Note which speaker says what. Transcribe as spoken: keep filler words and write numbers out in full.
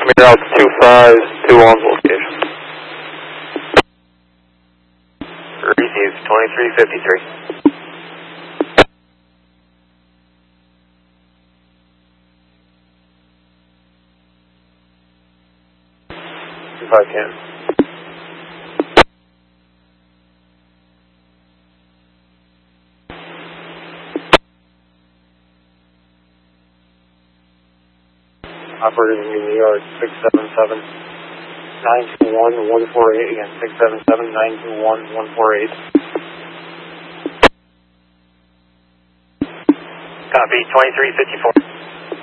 Speaker 1: Altimeter out two five two one location.
Speaker 2: Received, twenty-three fifty-three. two five ten. Operator in New York, six seven seven, nine two one, one four eight, again, six seven seven, nine two one, one four eight. Copy, twenty-three fifty-four.